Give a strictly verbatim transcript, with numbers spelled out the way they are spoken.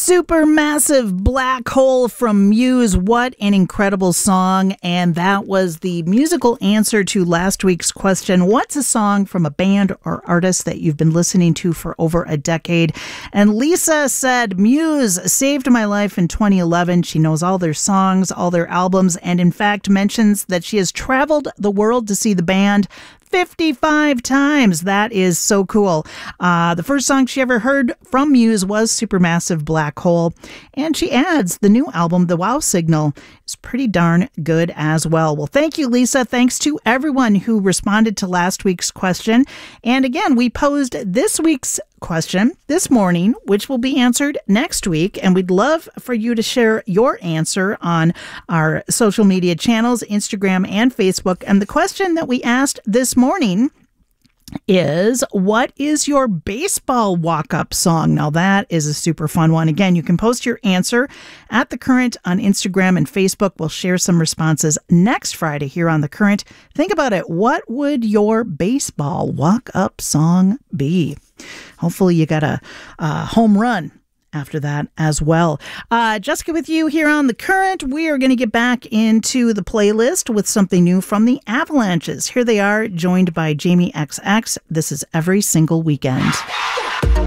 Supermassive Black Hole from Muse. What an incredible song. And that was the musical answer to last week's question. What's a song from a band or artist that you've been listening to for over a decade? And Lisa said, Muse saved my life in twenty eleven. She knows all their songs, all their albums, and in fact mentions that she has traveled the world to see the band fifty-five times. That is so cool. Uh, the first song she ever heard from Muse was Supermassive Black Hole. And she adds the new album, The Wow Signal, is pretty darn good as well. Well, thank you, Lisa. Thanks to everyone who responded to last week's question. And again, we posed this week's question this morning, which will be answered next week. And we'd love for you to share your answer on our social media channels, Instagram and Facebook. And the question that we asked this morning is, what is your baseball walk-up song? Now, that is a super fun one. Again, you can post your answer at The Current on Instagram and Facebook. We'll share some responses next Friday here on The Current. Think about it. What would your baseball walk-up song be? Hopefully you got a, a home run after that as well. Uh, Jessica with you here on The Current. We are going to get back into the playlist with something new from the Avalanches. Here they are, joined by Jamie X X. This is Every Single Weekend.